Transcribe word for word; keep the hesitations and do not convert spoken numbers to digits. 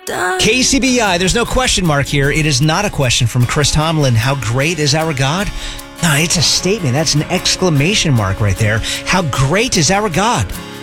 K C B I, there's no question mark here. It is not a question from Chris Tomlin. How great is our God? No, it's a statement. That's an exclamation mark right there. How great is our God?